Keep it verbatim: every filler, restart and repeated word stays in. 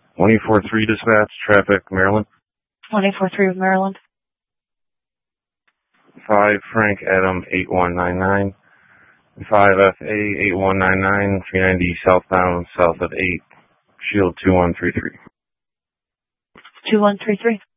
one eight four three dispatch, traffic, Maryland. one eight four three with Maryland. five Frank Adam eight one nine nine. five F A eight one nine nine, three ninety southbound, south of eight, Shield two one three three. two one three three.